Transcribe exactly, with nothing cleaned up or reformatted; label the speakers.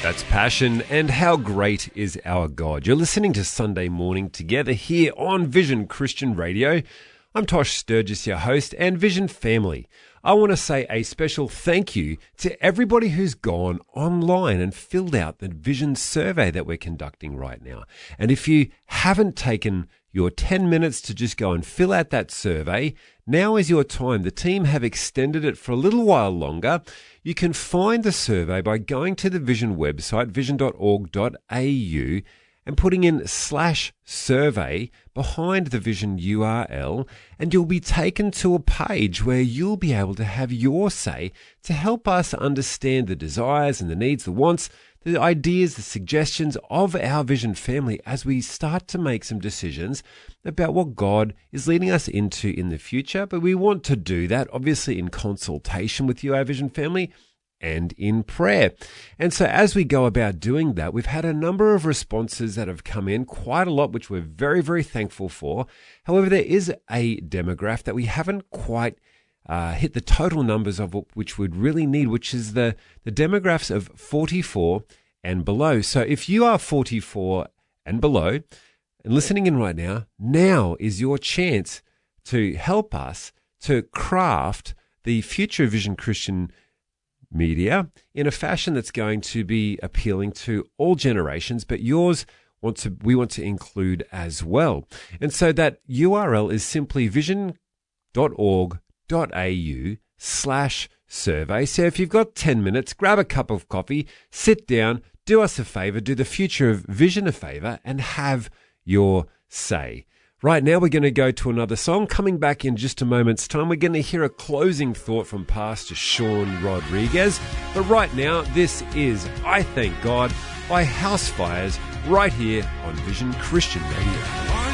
Speaker 1: That's Passion, and how great is our God. You're listening to Sunday Morning Together here on Vision Christian Radio. I'm Tosh Sturgis, your host, and Vision family. I want to say a special thank you to everybody who's gone online and filled out the Vision survey that we're conducting right now. And if you haven't taken your ten minutes to just go and fill out that survey, now is your time. The team have extended it for a little while longer. You can find the survey by going to the Vision website, vision dot org dot a u, and putting in slash survey behind the Vision U R L, and you'll be taken to a page where you'll be able to have your say to help us understand the desires and the needs, the wants, the ideas, the suggestions of our Vision family as we start to make some decisions about what God is leading us into in the future. But we want to do that, obviously, in consultation with you, our Vision family, and in prayer. And so as we go about doing that, we've had a number of responses that have come in, quite a lot, which we're very, very thankful for. However, there is a demographic that we haven't quite uh, hit the total numbers of which we'd really need, which is the, the demographics of forty-four and below. So if you are forty-four and below and listening in right now, now is your chance to help us to craft the future Vision Christian media in a fashion that's going to be appealing to all generations, but yours want to we want to include as well. And so that U R L is simply vision dot org dot a u slash survey. So if you've got ten minutes, grab a cup of coffee, sit down, do us a favor, do the future of Vision a favor, and have your say. Right now, we're going to go to another song. Coming back in just a moment's time, we're going to hear a closing thought from Pastor Sean Rodriguez. But right now, this is I Thank God by House Fires right here on Vision Christian Radio.